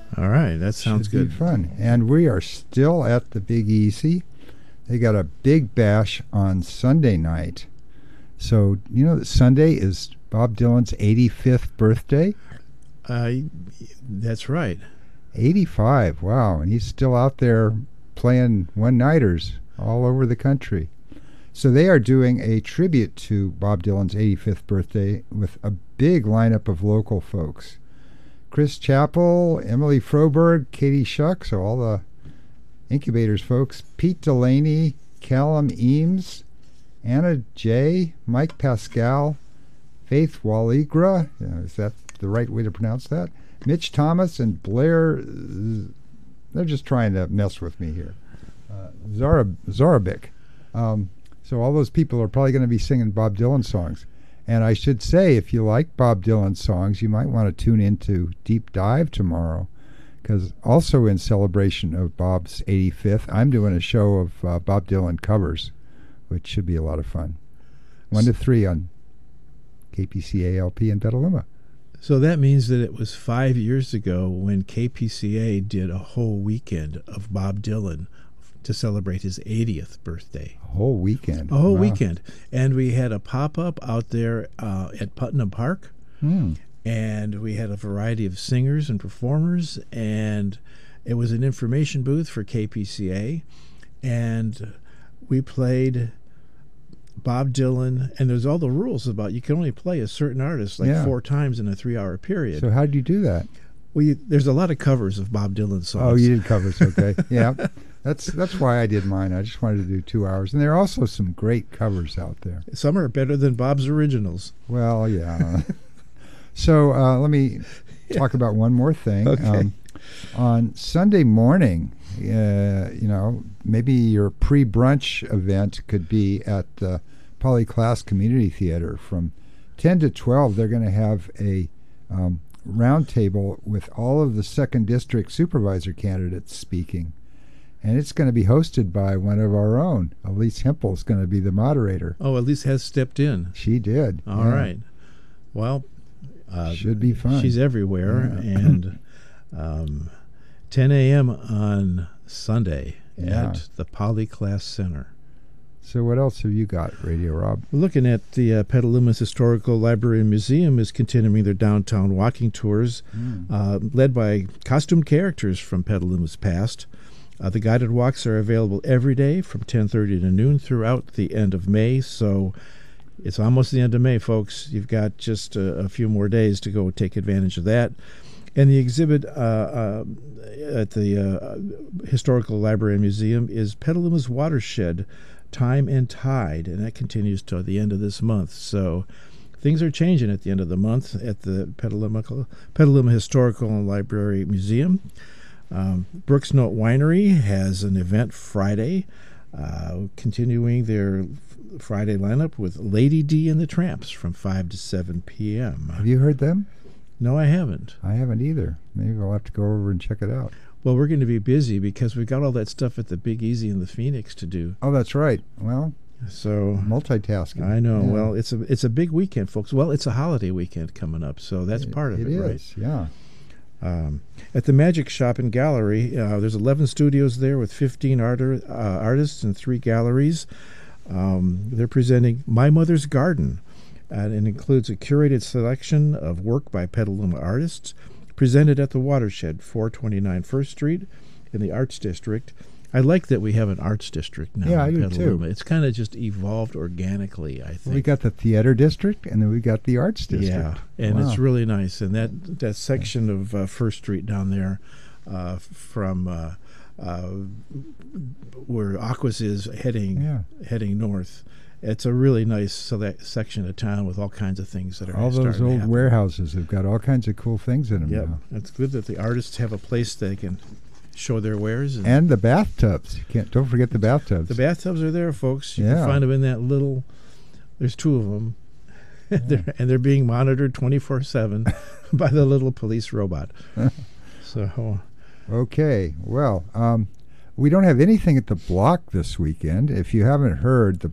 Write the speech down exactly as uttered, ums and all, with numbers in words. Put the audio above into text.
All right, that sounds Should good. Be fun. And we are still at the Big Easy. They got a big bash on Sunday night. So, you know that Sunday is Bob Dylan's eighty-fifth birthday? Uh, that's right. eighty-five, wow. And he's still out there playing one-nighters all over the country. So they are doing a tribute to Bob Dylan's eighty-fifth birthday with a big lineup of local folks. Chris Chappell, Emily Froberg, Katie Shuck, so all the Incubators folks, Pete Delaney, Callum Eames, Anna J., Mike Pascal, Faith Walligra, uh, is that the right way to pronounce that? Mitch Thomas and Blair, they're just trying to mess with me here. Uh, Zara, Zorabic. Um, so all those people are probably going to be singing Bob Dylan songs. And I should say, if you like Bob Dylan songs, you might want to tune into Deep Dive tomorrow, because also in celebration of Bob's eighty-fifth, I'm doing a show of uh, Bob Dylan covers, which should be a lot of fun. One to three on K P C A L P in Petaluma. So that means that it was five years ago when K P C A did a whole weekend of Bob Dylan to celebrate his eightieth birthday. A whole weekend. A whole Wow. weekend. And we had a pop-up out there uh, at Putnam Park. Hmm. And we had a variety of singers and performers, and it was an information booth for K P C A, and we played Bob Dylan, and there's all the rules about you can only play a certain artist like Yeah. four times in a three-hour period. So how did you do that? Well, you, there's a lot of covers of Bob Dylan songs. Oh, you did covers, okay. Yeah, that's that's why I did mine. I just wanted to do two hours. And there are also some great covers out there. Some are better than Bob's originals. Well, yeah. So uh, let me talk about one more thing. Okay. Um, on Sunday morning, uh, you know, maybe your pre-brunch event could be at the Polyclass Community Theater. From ten to twelve, they're going to have a um, round table with all of the second District supervisor candidates speaking. And it's going to be hosted by one of our own. Elise Hempel is going to be the moderator. Oh, Elise has stepped in. She did. All yeah. right. Well, uh, should be fun. She's everywhere. Yeah. And um, ten a.m. on Sunday Yeah. at the Polyclass Center. So what else have you got, Radio Rob? Looking at the uh, Petaluma's Historical Library and Museum is continuing their downtown walking tours, Mm. uh, led by costumed characters from Petaluma's past. Uh, the guided walks are available every day from ten thirty to noon throughout the end of May, so it's almost the end of May, folks. You've got just a, a few more days to go take advantage of that. And the exhibit uh, uh, at the uh, Historical Library and Museum is Petaluma's Watershed, Time and Tide, and that continues till the end of this month. So things are changing at the end of the month at the Petaluma, Petaluma Historical and Library Museum. Um, Brooks Note Winery has an event Friday, uh, continuing their Friday lineup with Lady D and the Tramps from five to seven p.m. Have you heard them? No, I haven't. I haven't either. Maybe I'll have to go over and check it out. Well, we're going to be busy because we've got all that stuff at the Big Easy in the Phoenix to do. Oh, that's right. Well, so multitasking. I know. Yeah. Well, it's a it's a big weekend, folks. Well, it's a holiday weekend coming up, so that's It- part of it, it right? is, yeah. Um, at the Magic Shop and Gallery, uh, there's eleven studios there with fifteen arter, uh, artists and three galleries. Um, they're presenting My Mother's Garden, and it includes a curated selection of work by Petaluma artists, presented at the Watershed, four twenty-nine First Street in the Arts District. I like that we have an Arts District now Yeah, I in do Petaluma. too. It's kind of just evolved organically, I think. We got the Theater District, and then we got the Arts District. Yeah, and Wow. it's really nice. And that that section of uh, First Street down there, uh, from uh, uh, where Aquas is heading Yeah. heading north, it's a really nice select section of town with all kinds of things that are All starting those to old happen. warehouses have got all kinds of cool things in them Yep, now. it's good that the artists have a place they can show their wares. And, And the bathtubs. You can't, don't forget the bathtubs. the bathtubs are there, folks. You Yeah. can find them in that little. There's two of them. they're, and they're being monitored twenty-four seven by the little police robot. So, Okay, well, um, we don't have anything at the Block this weekend. If you haven't heard, the